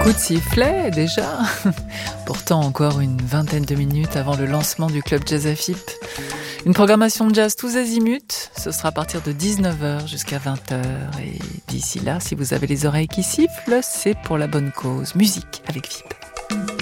Coup de sifflet déjà. Pourtant encore une vingtaine de minutes avant le lancement du Club Jazz AFIP. Une programmation de jazz tous azimuts, ce sera à partir de 19h jusqu'à 20h. Et d'ici là, si vous avez les oreilles qui sifflent, c'est pour la bonne cause. Musique avec VIP.